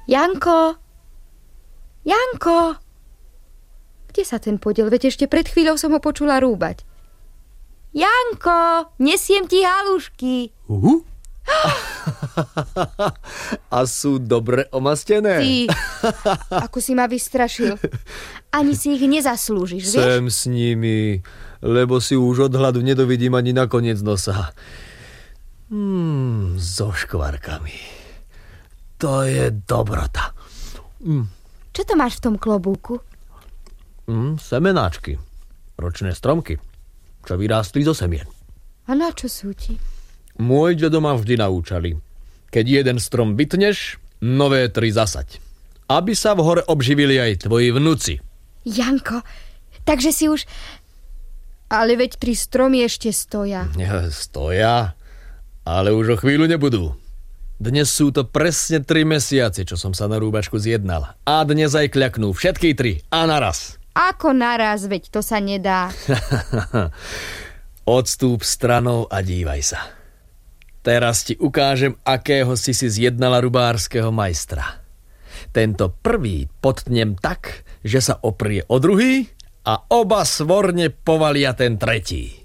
Janko! Janko! Kde sa ten podiel? Veď ešte pred chvíľou som ho počula rúbať. Janko! Nesiem ti halušky. A sú dobre omastené? Ty, ako si ma vystrašil. Ani si ich nezaslúžiš, vieš? Sem s nimi, lebo si už od hladu nedovidím ani na koniec nosa. So škvarkami. To je dobrota. Čo to máš v tom klobúku? Semenáčky. Ročné stromky, čo vyrástli zo semien. A na čo sú ti? Môj dedo ma vždy naučali. Keď jeden strom vytneš, nové 3 zasaď. Aby sa v hore obživili aj tvoji vnuci. Janko, takže si už... Ale veď 3 stromy ešte stoja. Stoja, ale už o chvíľu nebudú. Dnes sú to presne 3 mesiace, čo som sa na rúbačku zjednal. A dnes aj kľaknú všetky 3 a naraz. Ako naraz, veď to sa nedá. Odstúp stranou a dívaj sa. Teraz ti ukážem, akého si zjednala rubárskeho majstra. Tento prvý potnem tak, že sa oprie o druhý a oba svorne povalia ten tretí.